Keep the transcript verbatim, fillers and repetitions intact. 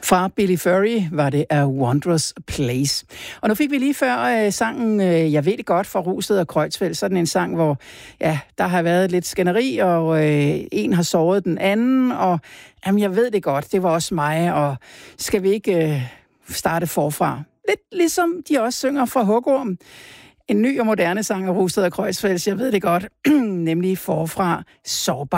Fra Billy Furry var det A Wondrous Place. Og nu fik vi lige før øh, sangen øh, Jeg ved det godt fra Rusted og Kreuzfeldt. Sådan en sang, hvor ja, der har været lidt skænderi, og øh, en har såret den anden, og jamen, jeg ved det godt, det var også mig, og skal vi ikke øh, starte forfra? Lidt ligesom de også synger fra Hugorm. En ny og moderne sang af Rusted og Kreuzfeldt, jeg ved det godt, nemlig forfra sårbar.